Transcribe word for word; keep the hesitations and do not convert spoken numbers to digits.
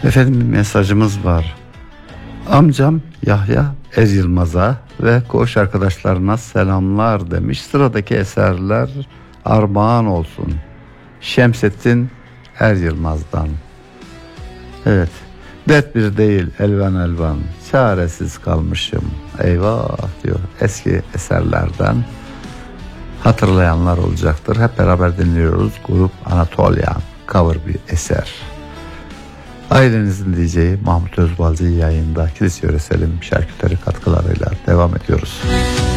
Efendim bir mesajımız var. Amcam Yahya Er Yılmaz'a ve koğuş arkadaşlarına selamlar demiş. Sıradaki eserler armağan olsun. Şemsettin Er Yılmaz'dan. Evet. Dert bir değil elvan elvan, çaresiz kalmışım eyvah diyor. Eski eserlerden hatırlayanlar olacaktır. Hep beraber dinliyoruz. Grup Anatolian cover bir eser. Ailenizin diyeceği Mahmut Özbalcı yayında Kilis Yöresel'in şarküteri katkılarıyla devam ediyoruz.